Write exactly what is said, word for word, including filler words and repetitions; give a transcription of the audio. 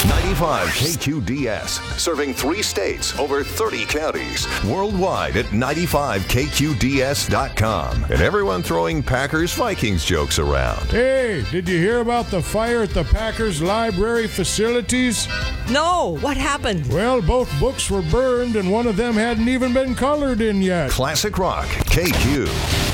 ninety-five K Q D S, serving three states, over thirty counties. Worldwide at ninety-five K Q D S dot com. And everyone throwing Packers Vikings jokes around. Hey, did you hear about the fire at the Packers library facilities? No, what happened? Well, both books were burned and one of them hadn't even been colored in yet. Classic Rock, K Q.